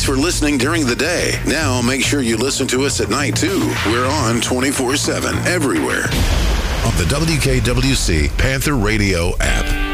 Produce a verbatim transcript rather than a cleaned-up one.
for listening during the day. Now make sure you listen to us at night, too. We're on twenty-four seven everywhere on the W K W C Panther Radio app.